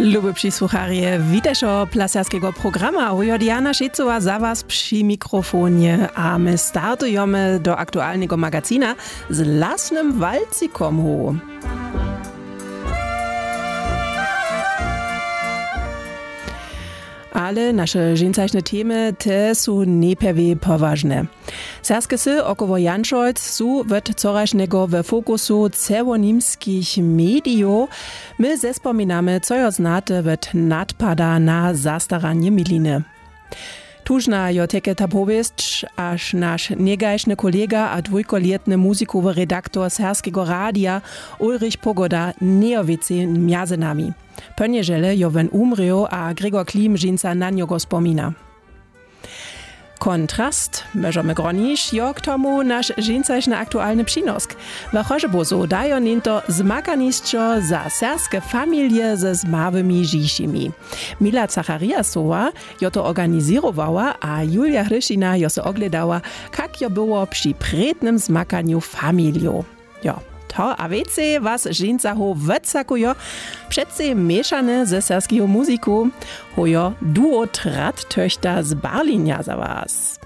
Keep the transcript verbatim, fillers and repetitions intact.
Lubi przysłucharje, witajcie o plaserskiego programa. Ujo Diana Szecowa za was przy mikrofonie, a my startujemy do aktualnego magazina z lasnym walcikom. Ale nasze żeńcaśne temy te są niepewie poważne. Serskie sy około Janšojc są od coraśnego w fokusu całonimskich mediów. My zespominamy, co jo znate od nadpada na zastaranie miliny. Tužna jo teke ta povest, až naš negajšny kolega a dvojkoljetny muzikowy redaktor Serskiego Radia Ulrich Pogoda neowice mjaze nami. Pönježele jo ven umreo a Gregor Klim žinca na njogo spomina. Kontrast, możemy gronić, jo k tomu nasz żeńcaśny aktualny przynosk. W Chorzebuzu dają ninto zmakanisczo za serskie familie ze zmawymi żiszymi. Mila Zachariasowa jo to organizowała, a Julia Hryszina jo se ogledała, jak jo było przy prednym zmakaniu familiu. Jo. To a wiecie, was żeńca ho wycakujo, przece mieszane ze serskiego muziku, hojo duo trat töchter z Berlinia za was.